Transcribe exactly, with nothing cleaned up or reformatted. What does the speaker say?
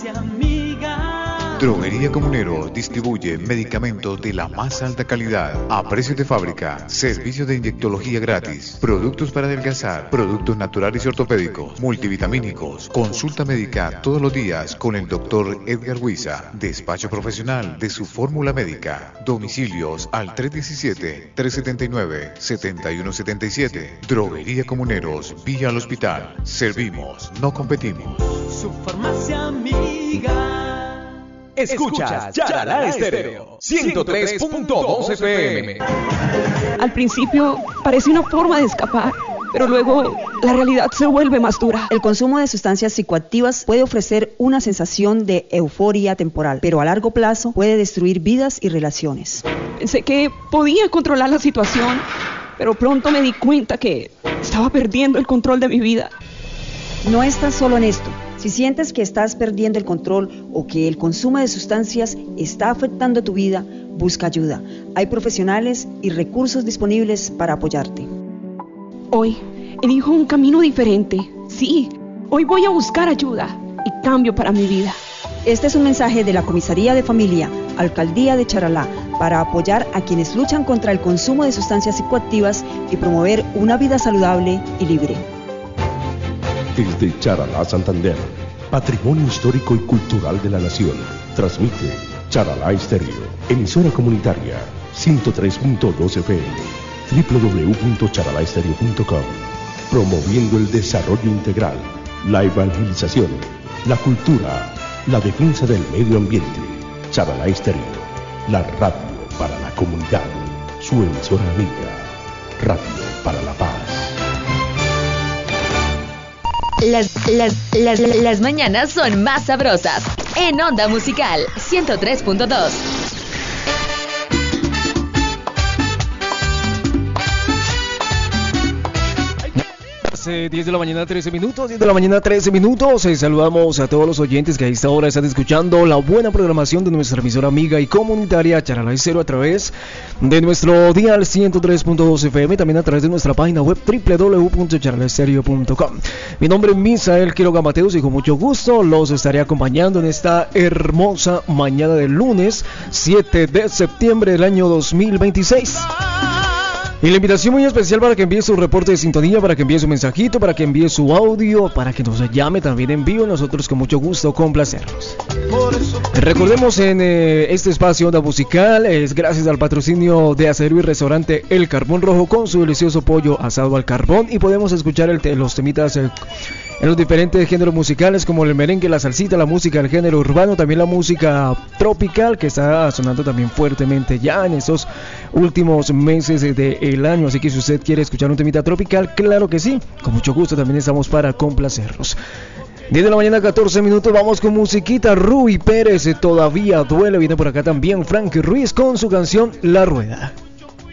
farmacia amiga. Droguería Comunero distribuye medicamentos de la más alta calidad a precios de fábrica, servicio de inyectología gratis, productos para adelgazar, productos naturales y ortopédicos, multivitamínicos, consulta médica todos los días con el doctor Edgar Huiza, despacho profesional de su fórmula médica, domicilios al tres uno siete, tres siete nueve, siete uno siete siete, Droguería Comuneros, vía al hospital, servimos, no competimos. Su farmacia amiga. Escuchas Charalá Estéreo ciento tres punto dos F M. Al principio parece una forma de escapar, pero luego la realidad se vuelve más dura. El consumo de sustancias psicoactivas puede ofrecer una sensación de euforia temporal, pero a largo plazo puede destruir vidas y relaciones. Pensé que podía controlar la situación, pero pronto me di cuenta que estaba perdiendo el control de mi vida. No estás solo en esto. Si sientes que estás perdiendo el control o que el consumo de sustancias está afectando tu vida, busca ayuda. Hay profesionales y recursos disponibles para apoyarte. Hoy elijo un camino diferente. Sí, hoy voy a buscar ayuda y cambio para mi vida. Este es un mensaje de la Comisaría de Familia, Alcaldía de Charalá, para apoyar a quienes luchan contra el consumo de sustancias psicoactivas y promover una vida saludable y libre. Desde Charalá, Santander, Patrimonio Histórico y Cultural de la Nación, transmite Charalá Estéreo, emisora comunitaria ciento tres punto dos F M, doble u doble u doble u punto charalá estéreo punto com, promoviendo el desarrollo integral, la evangelización, la cultura, la defensa del medio ambiente. Charalá Estéreo, la radio para la comunidad, su emisora amiga, radio para la paz. Las, las, las, las mañanas son más sabrosas. En Onda Musical ciento tres punto dos. diez de la mañana, trece minutos, diez de la mañana, trece minutos. Eh, saludamos a todos los oyentes que a esta hora están escuchando la buena programación de nuestra emisora amiga y comunitaria Charalá Estéreo a través de nuestro dial ciento tres punto dos F M, también a través de nuestra página web doble u doble u doble u punto charalá estéreo punto com. Mi nombre es Misael Quiroga Mateus y con mucho gusto los estaré acompañando en esta hermosa mañana del lunes siete de septiembre del año dos mil veintiséis. Y la invitación muy especial para que envíe su reporte de sintonía, para que envíe su mensajito, para que envíe su audio, para que nos llame también en vivo. Nosotros con mucho gusto complacerlos. Recordemos en eh, este espacio Onda Musical es gracias al patrocinio de Acero y Restaurante El Carbón Rojo con su delicioso pollo asado al carbón, y podemos escuchar el te- los temitas eh, en los diferentes géneros musicales como el merengue, la salsita, la música del género urbano, también la música tropical que está sonando también fuertemente ya en estos últimos meses del año. Así que si usted quiere escuchar un temita tropical, claro que sí, con mucho gusto también estamos para complacerlos. diez de la mañana, catorce minutos, vamos con musiquita. Rubí Pérez, Todavía Duele, viene por acá también Frankie Ruiz con su canción La Rueda.